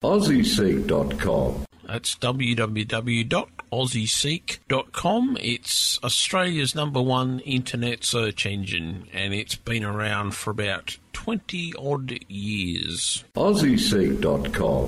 AussieSeek.com. That's www.aussieseek.com. It's Australia's #1 internet search engine, and it's been around for about 20-odd years. AussieSeek.com.